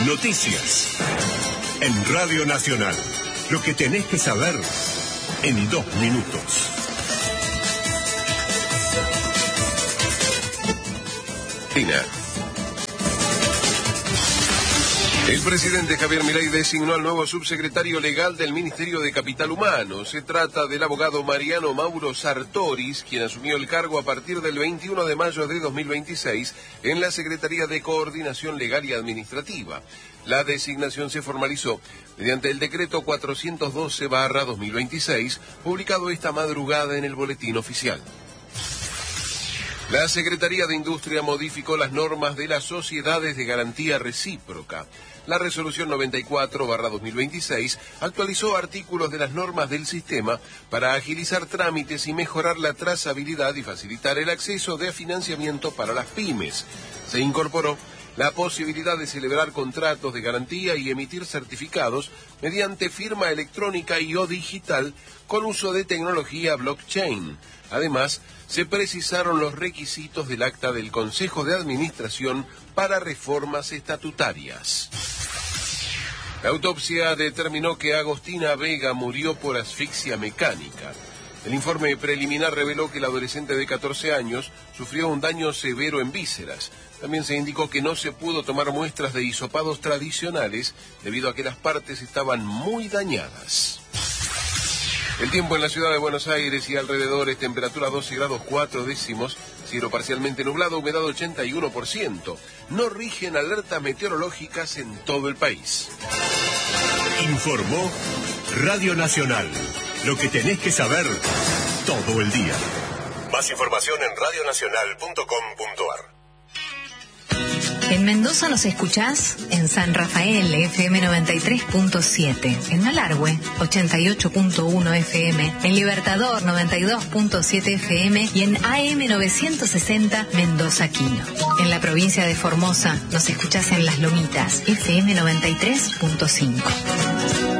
Noticias. En Radio Nacional. Lo que tenés que saber en 2 minutos. El presidente Javier Milei designó al nuevo subsecretario legal del Ministerio de Capital Humano. Se trata del abogado Mariano Mauro Sartoris, quien asumió el cargo a partir del 21 de mayo de 2026 en la Secretaría de Coordinación Legal y Administrativa. La designación se formalizó mediante el decreto 412/2026, publicado esta madrugada en el Boletín Oficial. La Secretaría de Industria modificó las normas de las sociedades de garantía recíproca. La resolución 94/2026 actualizó artículos de las normas del sistema para agilizar trámites y mejorar la trazabilidad y facilitar el acceso de financiamiento para las pymes. Se incorporó la posibilidad de celebrar contratos de garantía y emitir certificados mediante firma electrónica y o digital con uso de tecnología blockchain. Además, se precisaron los requisitos del acta del Consejo de Administración para reformas estatutarias. La autopsia determinó que Agostina Vega murió por asfixia mecánica. El informe preliminar reveló que el adolescente de 14 años sufrió un daño severo en vísceras. También se indicó que no se pudo tomar muestras de hisopados tradicionales debido a que las partes estaban muy dañadas. El tiempo en la ciudad de Buenos Aires y alrededores, temperatura 12 grados 4 décimos, cielo parcialmente nublado, humedad 81%. No rigen alertas meteorológicas en todo el país. Informó Radio Nacional. Lo que tenés que saber todo el día. Más información en radionacional.com.ar. En Mendoza nos escuchás en San Rafael, FM 93.7, en Malargüe, 88.1 FM, en Libertador, 92.7 FM y en AM 960 Mendoza Quino. En la provincia de Formosa nos escuchás en Las Lomitas, FM 93.5.